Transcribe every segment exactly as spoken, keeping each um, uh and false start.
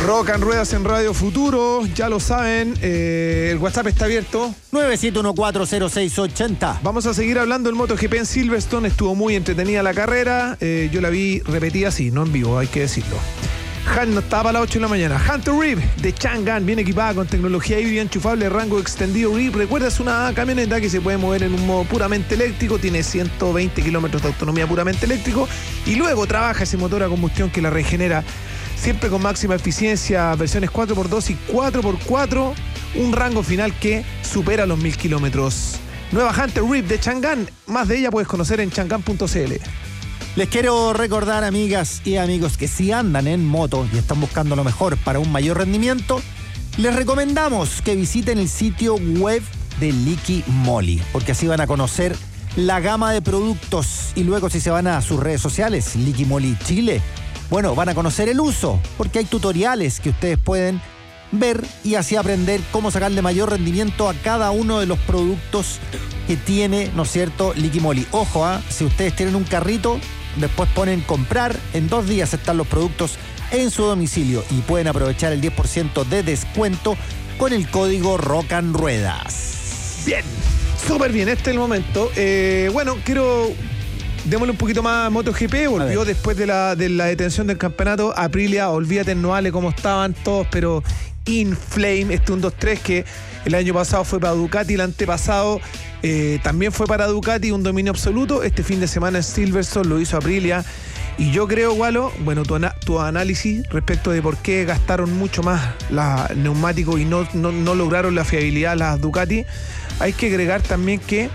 Rock and Ruedas en Radio Futuro, ya lo saben, eh, el WhatsApp está abierto. nueve siete uno cuatro cero seis ocho cero. Vamos a seguir hablando del MotoGP en Silverstone, estuvo muy entretenida la carrera, eh, yo la vi repetida así, no en vivo, hay que decirlo. Han no estaba a las ocho de la mañana. Hunter Reeve de Chang'an, bien equipada con tecnología híbrida enchufable, rango extendido. Reeve, recuerda, es una camioneta que se puede mover en un modo puramente eléctrico, tiene ciento veinte kilómetros de autonomía puramente eléctrico y luego trabaja ese motor a combustión que la regenera siempre con máxima eficiencia, versiones cuatro por dos y cuatro por cuatro, un rango final que supera los mil kilómetros. Nueva Hunter Reeve de Chang'an, más de ella puedes conocer en chang'an punto c l. Les quiero recordar, amigas y amigos, que si andan en moto y están buscando lo mejor para un mayor rendimiento, les recomendamos que visiten el sitio web de Liqui Moly, porque así van a conocer la gama de productos y luego si se van a sus redes sociales, Liqui Moly Chile, bueno, van a conocer el uso, porque hay tutoriales que ustedes pueden ver y así aprender cómo sacarle mayor rendimiento a cada uno de los productos que tiene, ¿no es cierto?, Liqui Moly. Ojo, ¿eh? Si ustedes tienen un carrito, después ponen comprar, en dos días están los productos en su domicilio y pueden aprovechar el diez por ciento de descuento con el código Rock and Ruedas. Bien, súper bien, este es el momento. Eh, bueno, quiero... Démosle un poquito más a MotoGP, volvió después de la, de la detención del campeonato. Aprilia, olvídate, no vale cómo estaban todos, pero in flame, este un dos tres que el año pasado fue para Ducati, el antepasado eh, también fue para Ducati, un dominio absoluto. Este fin de semana en Silverstone lo hizo Aprilia. Y yo creo, Walo, bueno, tu, ana- tu análisis respecto de por qué gastaron mucho más la neumáticos y no, no, no lograron la fiabilidad las Ducati, hay que agregar también que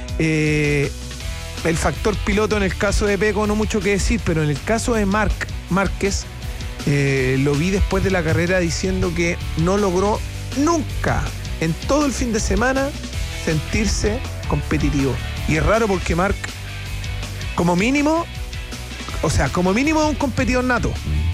eh, el factor piloto en el caso de Pecco no mucho que decir, pero en el caso de Marc Márquez, eh, lo vi después de la carrera diciendo que no logró nunca en todo el fin de semana sentirse competitivo. Y es raro porque Marc, como mínimo, o sea, como mínimo es un competidor nato.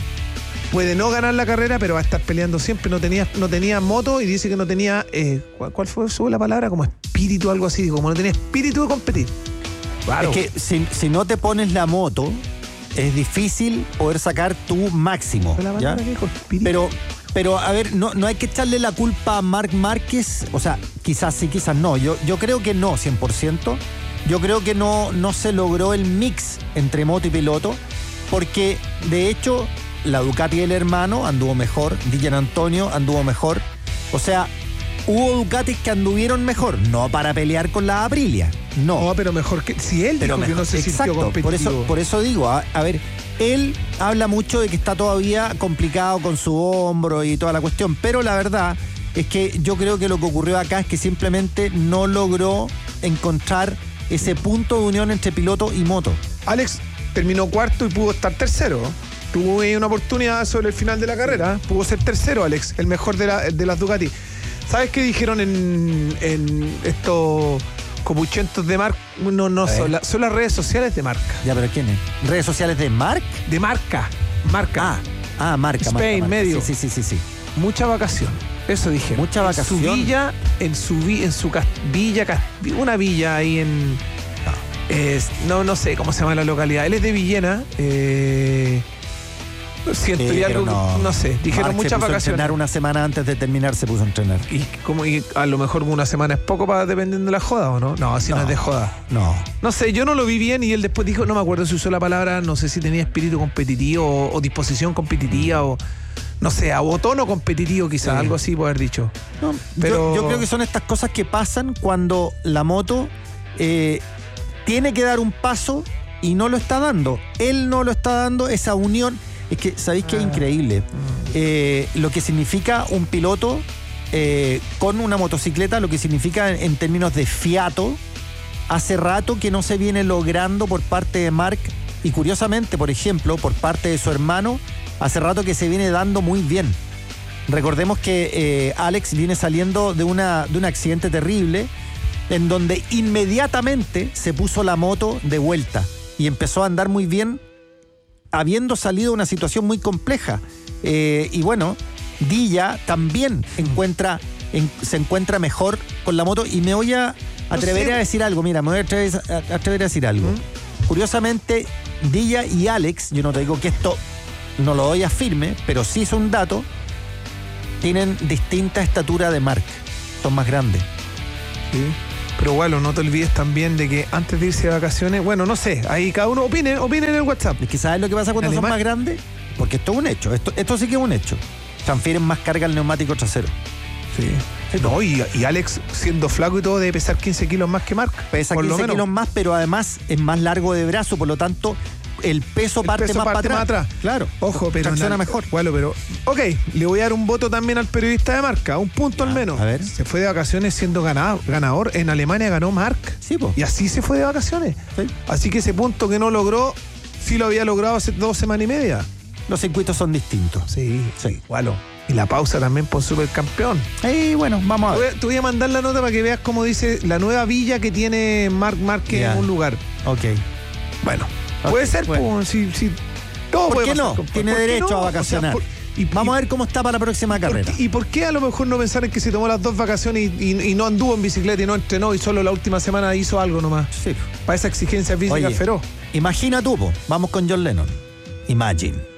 Puede no ganar la carrera, pero va a estar peleando siempre. No tenía, no tenía moto y dice que no tenía, eh, ¿cuál, ¿cuál fue la palabra? Como espíritu, algo así, como no tenía espíritu de competir. Claro. Es que si, si no te pones la moto, es difícil poder sacar tu máximo. ¿Ya? Pero, pero, a ver, no, no hay que echarle la culpa a Marc Márquez. O sea, quizás sí, quizás no. Yo, yo creo que no, cien por ciento. Yo creo que no, no se logró el mix entre moto y piloto, porque de hecho la Ducati del hermano anduvo mejor, Dylan Antonio anduvo mejor. O sea, hubo Ducatis que anduvieron mejor, no para pelear con la Aprilia, no. No, pero mejor que si él pero dijo mejor, que no se exacto, sintió competitivo. Por eso, por eso digo, a, a ver, él habla mucho de que está todavía complicado con su hombro y toda la cuestión, pero la verdad es que yo creo que lo que ocurrió acá es que simplemente no logró encontrar ese punto de unión entre piloto y moto. Alex terminó cuarto y pudo estar tercero. Tuvo una oportunidad sobre el final de la carrera. Pudo ser tercero, Alex, el mejor de, la, de las Ducati. ¿Sabes qué dijeron en, en estos copuchentos de marca? No, no, son, la, son las redes sociales de marca. Ya, pero ¿quién es? ¿Redes sociales de Marc? De marca. Marca. Ah, ah marca. Spain, marca, marca. medio. Sí, sí, sí, sí, sí. Mucha vacación. Eso dije. Mucha vacación. En su villa, en su, vi, en su cas, villa, cas, una villa ahí en... No. Es, no, no sé cómo se llama la localidad. Él es de Villena. Eh... Siento sí, ya algo, no, no sé, dijeron Marc muchas se puso vacaciones. A entrenar una semana antes de terminar se puso a entrenar. Y como y a lo mejor una semana es poco para dependiendo de la joda, ¿o no? No, así no, no es de joda. No. No sé, yo no lo vi bien y él después dijo, no me acuerdo si usó la palabra, no sé si tenía espíritu competitivo o, o disposición competitiva o no sé, o tono competitivo quizás, sí. Algo así puede haber dicho. No, pero yo, yo creo que son estas cosas que pasan cuando la moto eh, tiene que dar un paso y no lo está dando. Él no lo está dando, esa unión. Es que, ¿sabéis qué? Es increíble. Eh, lo que significa un piloto eh, con una motocicleta, lo que significa en, en términos de fiato, hace rato que no se viene logrando por parte de Marc y curiosamente, por ejemplo, por parte de su hermano, hace rato que se viene dando muy bien. Recordemos que eh, Alex viene saliendo de, una, de un accidente terrible en donde inmediatamente se puso la moto de vuelta y empezó a andar muy bien, habiendo salido de una situación muy compleja. Eh, y bueno, Dilla también encuentra, en, se encuentra mejor con la moto y me voy a atrever no sé. a decir algo, mira, me voy a atrever a, atrever a decir algo. ¿Mm? Curiosamente, Dilla y Alex, yo no te digo que esto no lo doy a firme, pero sí es un dato, tienen distinta estatura de marca. Son más grandes. Sí. Pero bueno, no te olvides también de que antes de irse de vacaciones, bueno, no sé, ahí cada uno opine, opine en el WhatsApp. Es que ¿sabes lo que pasa cuando Alemán... son más grandes? Porque esto es un hecho, esto, esto sí que es un hecho. Transfieren más carga al neumático trasero. Sí. Sí, no, y, y Alex, siendo flaco y todo, debe pesar quince kilos más que Marc. Pesa por quince lo menos. kilos más, pero además es más largo de brazo, por lo tanto, el peso el parte peso más parte para atrás. atrás. Claro. Ojo, pero. Tracciona na- mejor. Bueno, pero. Ok, le voy a dar un voto también al periodista de Marca, un punto Ya, al menos. a ver. Se fue de vacaciones siendo ganado, ganador. En Alemania ganó Marc. Sí, po. Y así se fue de vacaciones. Sí. Así que ese punto que no logró, sí lo había logrado hace dos semanas y media. Los circuitos son distintos. Sí, Sí. igual. Y la pausa también por supercampeón. Y bueno, vamos a Te voy ver. a, te voy a mandar la nota para que veas cómo dice la nueva villa que tiene Marc Márquez Ya. en un lugar. Ok. Bueno, Ok, puede ser, bueno. pues, si, si todo ¿Por puede qué pasar, no? compadre. Tiene ¿Por qué derecho no? a O sea, vacacionar. por- y- Vamos y- a ver cómo está para la próxima ¿por carrera. qué- ¿Y por qué a lo mejor no pensar en que se tomó las dos vacaciones y, y- y no anduvo en bicicleta y no entrenó y solo la última semana hizo algo nomás? Sí. Para esa exigencia física Oye, feroz. Imagina tú, po. Vamos con John Lennon. Imagine.